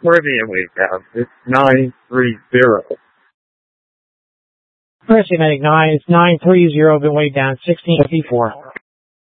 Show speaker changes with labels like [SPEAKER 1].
[SPEAKER 1] Caribbean weight down. It's 930.
[SPEAKER 2] Press United 9, it's 930, been weighed down 1654.